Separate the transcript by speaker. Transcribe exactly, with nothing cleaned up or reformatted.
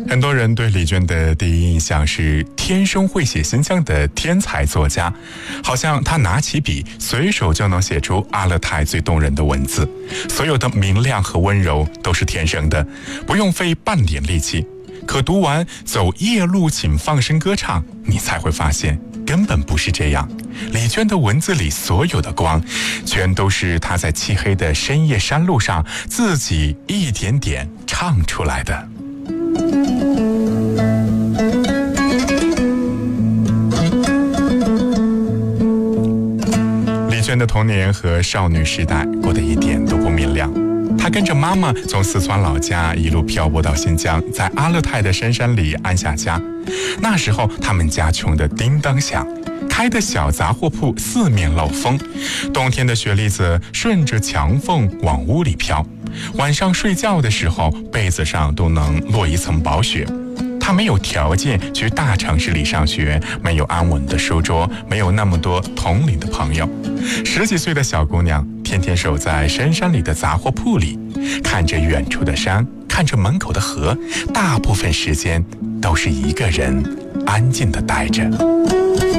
Speaker 1: 很多人对李娟的第一印象是天生会写心腔的天才作家，好像她拿起笔随手就能写出阿勒泰最动人的文字，所有的明亮和温柔都是天生的，不用费半点力气。可读完《走夜路请放声歌唱》，你才会发现根本不是这样。李娟的文字里所有的光，全都是她在漆黑的深夜山路上自己一点点唱出来的。李娟的童年和少女时代过得一点都不明亮。她跟着妈妈从四川老家一路漂泊到新疆，在阿勒泰的深山里安下家。那时候他们家穷得叮当响，开的小杂货铺四面漏风，冬天的雪粒子顺着墙缝往屋里飘，晚上睡觉的时候被子上都能落一层薄雪。她没有条件去大城市里上学，没有安稳的书桌，没有那么多同龄的朋友。十几岁的小姑娘天天守在深山里的杂货铺里，看着远处的山，看着门口的河，大部分时间都是一个人安静地待着。